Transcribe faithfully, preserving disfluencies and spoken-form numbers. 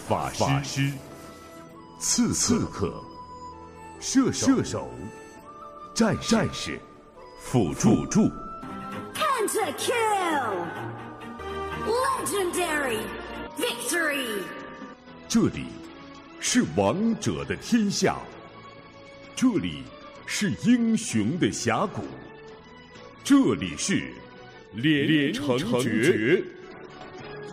法师、法师刺刺客、射手、射手战士、战士辅助、辅助 Pentakill Legendary Victory。 这里是王者的天下，这里是英雄的峡谷，这里是连城诀。